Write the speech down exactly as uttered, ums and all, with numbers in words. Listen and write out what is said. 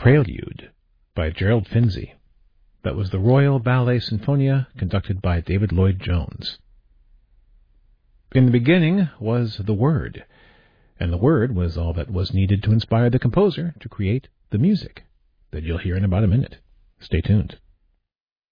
Prelude by Gerald Finzi. That was the Royal Ballet Sinfonia, conducted by David Lloyd-Jones. In the beginning was the Word, and the Word was all that was needed to inspire the composer to create the music that you'll hear in about a minute. Stay tuned.